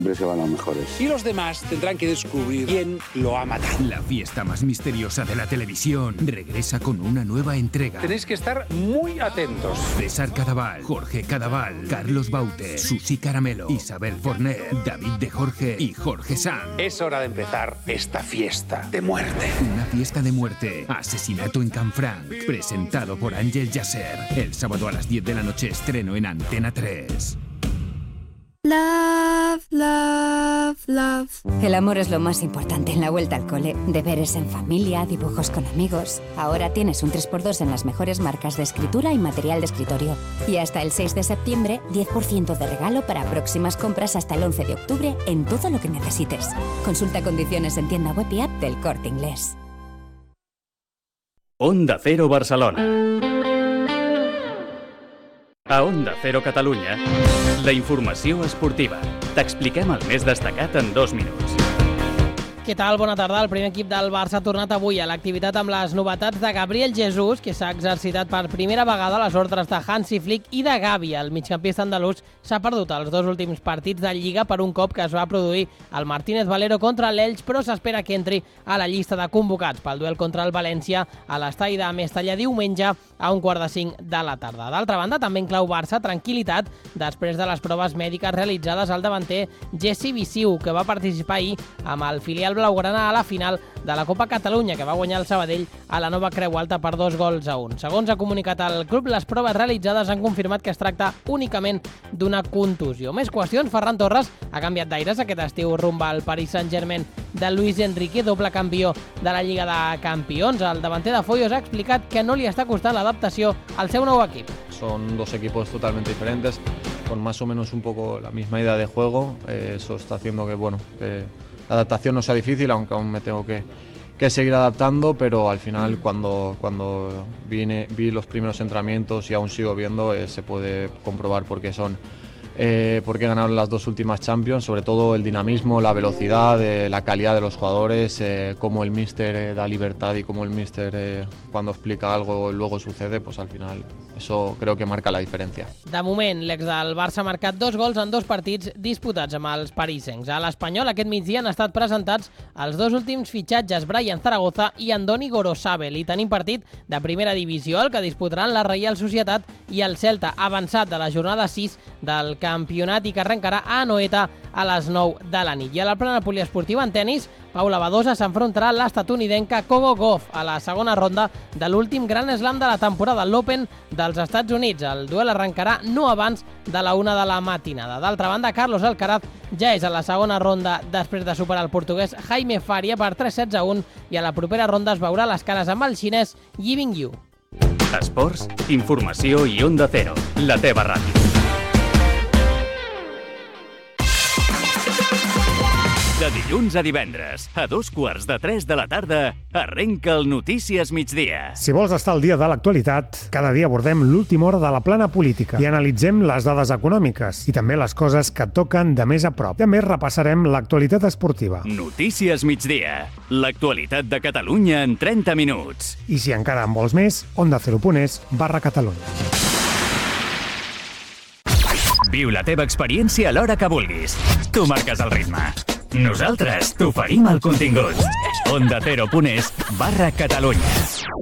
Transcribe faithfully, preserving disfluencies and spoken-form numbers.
Siempre se van los mejores. Y los demás tendrán que descubrir quién lo ha matado. La fiesta más misteriosa de la televisión regresa con una nueva entrega. Tenéis que estar muy atentos. César Cadaval, Jorge Cadaval, Carlos Baute, Susi Caramelo, Isabel Forner, David de Jorge y Jorge Sanz. Es hora de empezar esta fiesta de muerte. Una fiesta de muerte. Asesinato en Canfranc. Presentado por Ángel Yasser. El sábado a las diez de la noche estreno en Antena tres. Love, love, love. El amor es lo más importante en la vuelta al cole. Deberes en familia, dibujos con amigos. Ahora tienes un tres por dos en las mejores marcas de escritura y material de escritorio. Y hasta el seis de septiembre, diez por ciento de regalo para próximas compras hasta el once de octubre en todo lo que necesites. Consulta condiciones en tienda web y app del Corte Inglés. Onda Cero Barcelona. A Onda Cero Catalunya, la informació esportiva. T'expliquem el més destacat en dos minuts. Què tal? Bona tarda. El primer equip del Barça ha tornat avui a l'activitat amb les novetats de Gabriel Jesús, que s'ha exercitat per primera vegada a les ordres de Hansi Flick, i de Gavi. El migcampista andalús s'ha perdut els dos últims partits de Lliga per un cop que es va produir al Martínez Valero contra l'Elx, però s'espera que entri a la llista de convocats pel duel contra el València a l'estadi de Mestalla diumenge a un quart de cinc de la tarda. D'altra banda, també en clau Barça, tranquil·litat després de les proves mèdiques realitzades al davanter Jesse Visiu, que va participar ahir amb el filial blaugrana a la final de la Copa Catalunya, que va guanyar el Sabadell a la Nova Creu Alta per dos gols a un. Segons ha comunicat el club, les proves realitzades han confirmat que es tracta únicament d'una contusió. Més qüestions, Ferran Torres ha canviat d'aires aquest estiu rumb al Paris Saint-Germain de Luis Enrique, doble campió de la Lliga de Campions. El davanter de Foyos ha explicat que no li està costant l'adaptació al seu nou equip. Son dos equipos totalmente diferentes, con más o menos un poco la misma idea de juego. Eh, eso está haciendo que, bueno, que la adaptación no sea difícil, aunque aún me tengo que, que seguir adaptando, pero al final cuando, cuando vine, vi los primeros entrenamientos y aún sigo viendo, eh, se puede comprobar por qué son, eh, por qué ganaron las dos últimas Champions, sobre todo el dinamismo, la velocidad, eh, la calidad de los jugadores, eh, cómo el míster eh, da libertad y cómo el míster eh, cuando explica algo luego sucede, pues al final eso creo que marca la diferència. De moment, l'ex del Barça ha marcat dos gols en dos partits disputats amb els parisencs. A l'Espanyol aquest migdia han estat presentats els dos últims fitxatges, Brian Zaragoza i Andoni Gorosabel, i tenim partit de primera divisió, el que disputaran la Reial Societat i el Celta, avançat de la jornada sis del campionat i que arrencarà a Anoeta a les nou de la nit. I a la plana poliesportiva en tenis, Paula Badosa s'enfrontarà a l'estatunidenca Coco Gauff a la segona ronda de l'últim gran slam de la temporada, l'Open dels Estats Units. El duel arrencarà no abans de la una de la matinada. D'altra banda, Carlos Alcaraz ja és a la segona ronda després de superar el portuguès Jaime Faria per tres sets a un i a la propera ronda es veurà les cares amb el xinès Yibing Yu. Esports, informació i Onda Cero, la teva ràdio. De dilluns a divendres, a dos quarts de tres de la tarda, arrenca el Notícies Migdia. Si vols estar al dia de l'actualitat, cada dia abordem l'última hora de la plana política i analitzem les dades econòmiques i també les coses que toquen de més a prop. També repassarem l'actualitat esportiva. Notícies Migdia, l'actualitat de Catalunya en trenta minuts. I si encara en vols més, onda cero punt es barra Catalunya. Viu la teva experiència a l'hora que vulguis. Tu marques el ritme. Nosaltres t'oferim el contingut. onda cero punt es barra Catalunya.